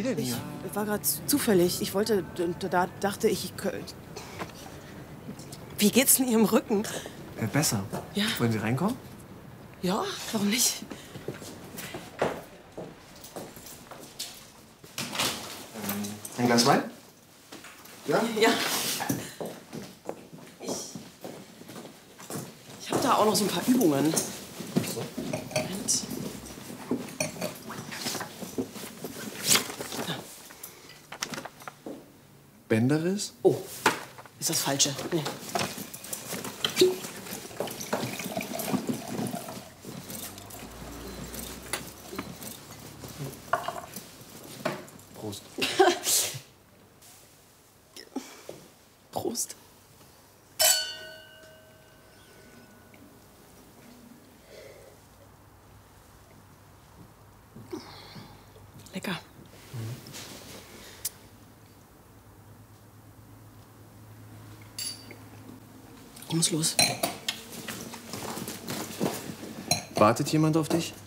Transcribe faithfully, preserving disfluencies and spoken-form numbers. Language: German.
denn Ich hier? war gerade zufällig. Ich wollte, da dachte ich, ich könnte. Wie geht's denn Ihrem Rücken? Äh, besser. Ja. Wollen Sie reinkommen? Ja, warum nicht? Ein Glas Wein? Ja? Ja. Ich. Ich habe da auch noch so ein paar Übungen. So. Moment. Bänderriss? Oh, ist das Falsche. Nee. Prost. Prost. Lecker. Mhm. Ich muss los. Wartet jemand auf dich?